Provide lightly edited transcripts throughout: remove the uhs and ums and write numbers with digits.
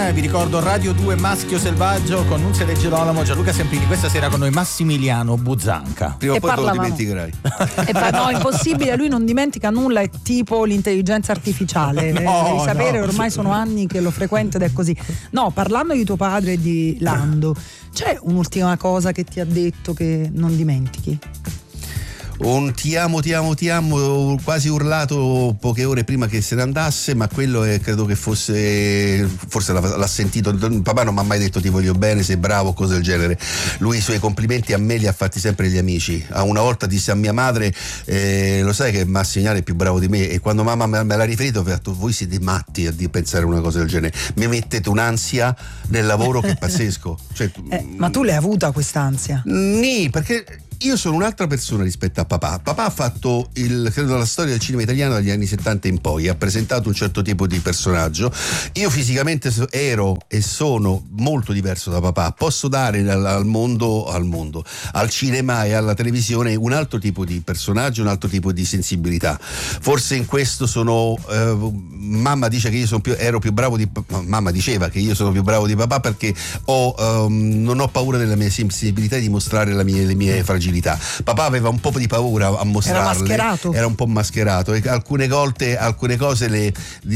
Vi ricordo Radio 2 Maschio Selvaggio con Nunzia De Girolamo, Gianluca Semprini. Questa sera con noi Massimiliano Buzzanca. Prima o poi te lo dimenticherai. No, impossibile, lui non dimentica nulla, è tipo l'intelligenza artificiale. Devi sapere, ormai sono anni che lo frequento ed è così. No, parlando di tuo padre e di Lando, c'è un'ultima cosa che ti ha detto che non dimentichi? Un ti amo, quasi urlato poche ore prima che se ne andasse, ma quello credo che forse l'ha sentito. Papà non mi ha mai detto ti voglio bene, sei bravo, cose del genere. Lui i suoi complimenti a me li ha fatti sempre gli amici. Una volta disse a mia madre lo sai che Massimiliano è più bravo di me, e quando mamma me l'ha riferito ho detto voi siete matti a pensare una cosa del genere, mi mettete un'ansia nel lavoro che è pazzesco. Ma tu l'hai avuta quest'ansia? Nì, perché io sono un'altra persona rispetto a papà. Papà ha fatto credo la storia del cinema italiano dagli anni 70 in poi, ha presentato un certo tipo di personaggio. Io fisicamente ero e sono molto diverso da papà. Posso dare al mondo, al cinema e alla televisione un altro tipo di personaggio, un altro tipo di sensibilità. Forse in questo sono mamma dice che io ero più bravo di mamma diceva che io sono più bravo di papà perché non ho paura della mia sensibilità, di mostrare le mie fragilità. Papà aveva un po' di paura a mostrarle, era mascherato, era un po' mascherato, e alcune cose le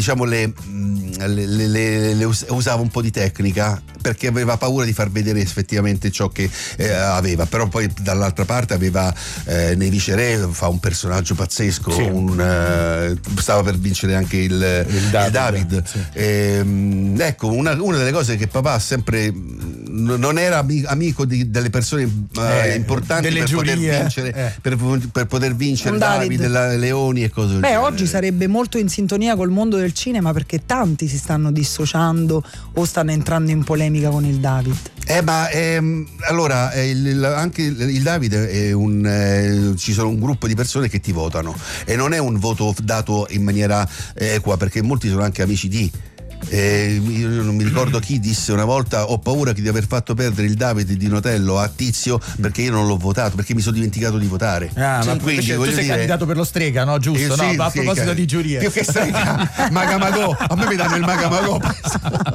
usava un po' di tecnica perché aveva paura di far vedere effettivamente ciò che aveva. Però poi dall'altra parte aveva nei Viceré fa un personaggio pazzesco, sì. Stava per vincere anche il David. Sì. Ecco, una delle cose che papà sempre non era amico delle persone importanti per poter vincere David, Leoni e cose del genere. Oggi sarebbe molto in sintonia col mondo del cinema, perché tanti si stanno dissociando o stanno entrando in polemica con il David. Allora anche il David è ci sono un gruppo di persone che ti votano, e non è un voto dato in maniera equa, perché molti sono anche amici di io non mi ricordo chi disse una volta: ho paura di aver fatto perdere il David di Notello a Tizio perché io non l'ho votato, perché mi sono dimenticato di votare. Ma quindi tu sei candidato per lo Strega, no? Giusto? Sì, a proposito di giurie, più che Strega, Magamagò, a me mi danno il Magamagò.